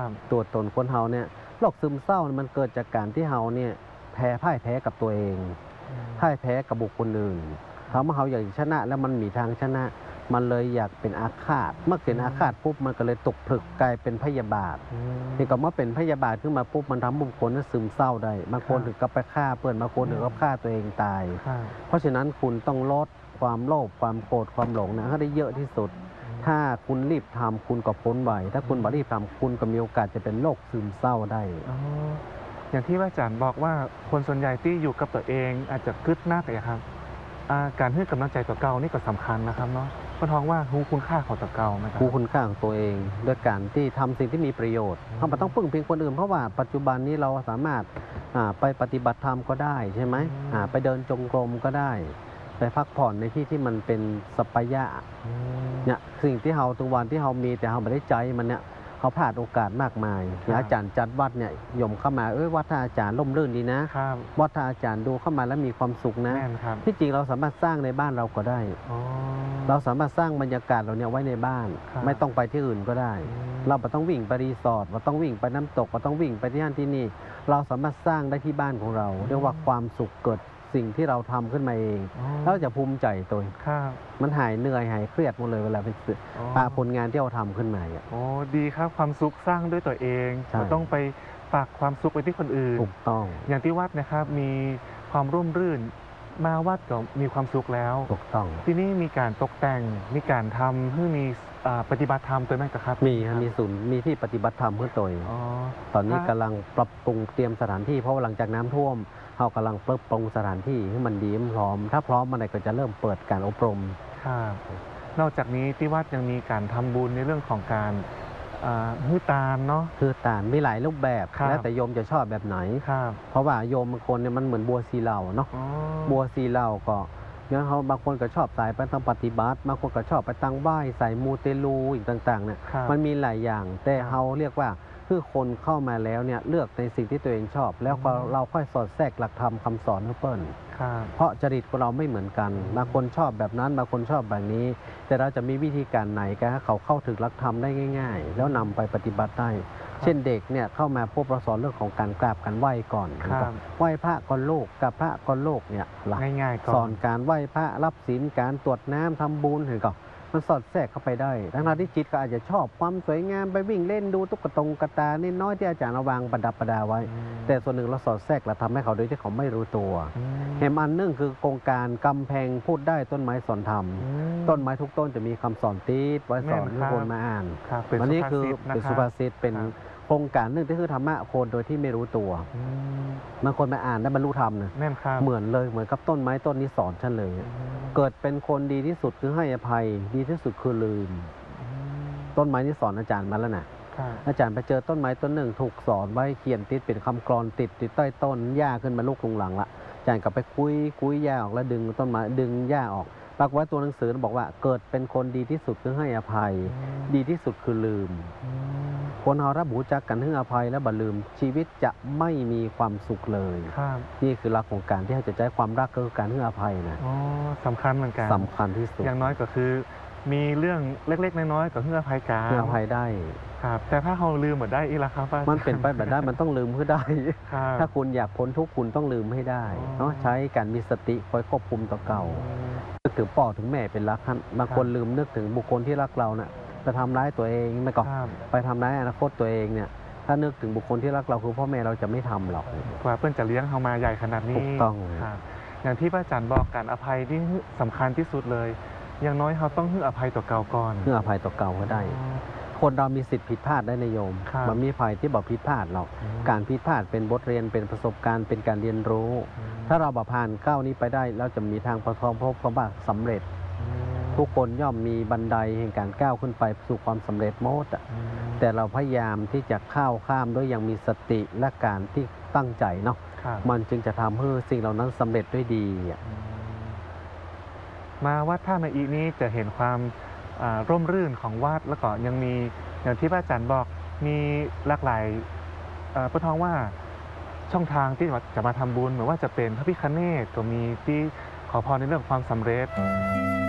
ตัวตนคนเฮาเนี่ยโรคซึมเศร้ามันเกิดจากการที่เฮาเนี่ยพ่ายแพ้กับตัวเองพ่ายแพ้กับบุคคลอื่นเฮาอยากชนะแล้วมันมีทางชนะมันเลยอยากเป็นอาฆาตเมื่อเป็นอาฆาตปุ๊บมันก็เลยตกผลึกกลายเป็นพยาบาทนี่ก็เมื่อเป็นพยาบาทขึ้นมาปุ๊บมันทำบุคคลนั้นซึมเศร้าได้บางคนถึงกับไปฆ่าเพื่อนบางคนถึงกับฆ่าตัวเองตายเพราะฉะนั้นคุณต้องลดความโลภความโกรธความหลงนะให้ได้เยอะที่สุดถ้าคุณรีบทำคุณก็พ้นไหวถ้าคุณไม่รีบทำคุณก็มีโอกาสจะเป็นโรคซึมเศร้าได้อย่างที่อาจารย์บอกว่าคนส่วนใหญ่ที่อยู่กับตัวเองอาจจะกึศหน้าแต่ครับการให้กำลังใจตัวเก่านี่ก็สำคัญนะครับเนาะก็ท้องว่ารู้คุณค่าของตัวเก่าไหมครับรู้คุณค่าของตัวเองด้วยการที่ทำสิ่งที่มีประโยชน์เราไม่ต้องพึ่งพิงคนอื่นเพราะว่าปัจจุบันนี้เราสามารถไปปฏิบัติธรรมก็ได้ใช่ไหมไปเดินจงกรมก็ได้ไปพักผ่อนในที่ที่มันเป็นสัปยะเนี่ยสิ่งที่เราทุกวันที่เรามีแต่เราไม่ได้ใจมันเนี่ยเขาพลาดโอกาสมากมายอย่างอาจารย์จัดวัดเนี่ยยมเข้ามาวัดท่าอาจารย์ร่มรื่นดีนะวัดท่าอาจารย์ดูเข้ามาแล้วมีความสุขนะที่จริงเราสามารถสร้างในบ้านเราก็ได้เราสามารถสร้างบรรยากาศเราเนี่ยไว้ในบ้านไม่ต้องไปที่อื่นก็ได้เราไม่ต้องวิ่งไปรีสอร์ทเราต้องวิ่งไปน้ำตกเราต้องวิ่งไปที่นั่นที่นี่เราสามารถสร้างได้ที่บ้านของเราเรียกว่าความสุขเกิดสิ่งที่เราทำขึ้นมาเองแล้วจะภูมิใจตัวมันหายเหนื่อยหายเครียดหมดเลยเวลาเป็นผลงานที่เราทำขึ้นมาดีครับความสุขสร้างด้วยตัวเองไม่ต้องไปฝากความสุขไปที่คนอื่นถูกต้องอย่างที่วัดนะครับมีความร่มรื่นมาวัดก็มีความสุขแล้วถูกต้องที่นี่มีการตกแต่งมีการทำเพื่อมีปฏิบัติธรรมตัวไหมครับมีศูนย์มีที่ปฏิบัติธรรมเพื่อตัวตอนนี้กำลังปรับปรุงเตรียมสถานที่เพราะหลังจากน้ำท่วมเขากำลังปรับปรุงสถานที่ให้มันดีพร้อมถ้าพร้อมเมื่อไหร่ก็จะเริ่มเปิดการอบรมนอกจากนี้ที่วัดยังมีการทำบุญในเรื่องของการฮือตาลเนาะฮือตาลมีหลายรูปแบบแล้วแต่โยมจะชอบแบบไหนเพราะว่าโยมบางคนเนี่ยมันเหมือนบัวซีเหล่าเนาะบัวซีเหล่าก็เนี่ยเขาบางคนก็ชอบสายไปทางปฏิบัติบางคนก็ชอบไปตั้งไหว้ใส่มูเตลูอีกต่างๆเนี่ยมันมีหลายอย่างแต่เขาเรียกว่าคือคนเข้ามาแล้วเนี่ยเลือกในสิ่งที่ตัวเองชอบแล้วเราค่อยสอดแทรกหลักธรรมคำสอนให้เปิ้ลเพราะจริตของเราไม่เหมือนกันบางคนชอบแบบนั้นบางคนชอบแบบนี้แต่เราจะมีวิธีการไหนกันให้เขาเข้าถึงหลักธรรมได้ง่ายๆแล้วนำไปปฏิบัติได้เช่นเด็กเนี่ยเข้ามาพบเราสอนเรื่องของการกราบการไหว้ก่อนไหว้พระก่อนโลกกับพระก่อนโลกเนี่ยง่ายๆสอนการไหว้พระรับศีลการตรวจน้ำทำบุญเห็นก่อนมันสอดแทรกเข้าไปได้ทั้งที่จิตก็อาจจะชอบความสวยงามไปวิ่งเล่นดูตุ๊กตานี่น้อยที่อาจารย์วางประดับประดาไว้แต่ส่วนหนึ่งเราสอดแทรกเราทำให้เขาโดยที่เขาไม่รู้ตัวเห็นอันนึงคือโครงการกำแพงพูดได้ต้นไม้สอนธรรมต้นไม้ทุกต้นจะมีคำสอนติดไว้สอนให้คนมาอ่านอันนี้คือเป็นสุภาษิตเป็นโครงการนึงที่คือธรรมะคนโดยที่ไม่รู้ตัวบางคนมาอ่านได้บรรลุธรรมนะเหมือนเลยเหมือนกับต้นไม้ต้นนี้สอนฉันเลยเกิดเป็นคนดีที่สุดคือให้อภัยดีที่สุดคือลืมต้นไม้ที่สอนอาจารย์มาแล้วนะอาจารย์ไปเจอต้นไม้ต้นหนึ่งถูกสอนไว้เขียนติดเป็นคำกลอนติดใต้ต้นหญ้าขึ้นมาลูกลุงหลังละอาจารย์ก็ไปคุยหญ้าออกแล้วดึงต้นไม้ดึงหญ้าออกปรากฏว่าตัวหนังสือบอกว่าเกิดเป็นคนดีที่สุดคือให้อภัยดีที่สุดคือลืมคนเราถ้าบูชากันให้อภัยและบ่ลืมชีวิตจะไม่มีความสุขเลยนี่คือหลักของการที่เราจะใช้ความรักคือการให้อภัยนะสำคัญเหมือนกันสำคัญที่สุดอย่างน้อยก็คือมีเรื่องเล็กๆน้อยๆก็ให้อภัยกันให้อภัยได้ครับแต่ถ้าเราลืมหมดได้อีกละครับมันเป็นไปแบบได้มันต้องลืมให้ได้ถ้าคุณอยากพ้นทุกข์คุณต้องลืมให้ได้เนาะใช้การมีสติคอยควบคุมต่อเก่านึกถึงพ่อถึงแม่เป็นรักบางคนลืมนึกถึงบุคคลที่รักเราเนี่ยไปทำร้ายตัวเองไม่ก็ไปทำร้ายอนาคตตัวเองเนี่ยถ้านึกถึงบุคคลที่รักเราคือพ่อแม่เราจะไม่ทำหรอกกว่าเพื่อนจะเลี้ยงเรามาใหญ่ขนาดนี้ถูกต้องอย่างที่พระอาจารย์บอกการอภัยที่สำคัญที่สุดเลยอย่างน้อยเราต้องให้อภัยต่อเก่าก่อนให้อภัยต่อเก่าก็ได้คนเรามีสิทธิ์ผิดพลาดได้ในโยมมันมีภัยที่บอกผิดพลาดหรอกการผิดพลาดเป็นบทเรียนเป็นประสบการณ์เป็นการเรียนรู้ถ้าเราผ่านก้าวนี้ไปได้เราจะมีทางประสบพบความสำเร็จทุกคนย่อมมีบันไดแห่งการก้าวขึ้นไปสู่ความสำเร็จหมดแต่เราพยายามที่จะข้ามด้วยอย่างมีสติและการที่ตั้งใจเนาะมันจึงจะทำให้สิ่งเหล่านั้นสำเร็จด้วยดีมาวัดท่ามาอีนี้จะเห็นความร่มรื่นของวัดแล้วก็ยังมีอย่างที่พระอาจารย์บอกมีหลากหลายพูดท้องว่าช่องทางที่จะมาทำบุญเหมือนว่าจะเป็นพระพิฆเนศก็มีที่ขอพรในเรื่องความสำเร็จ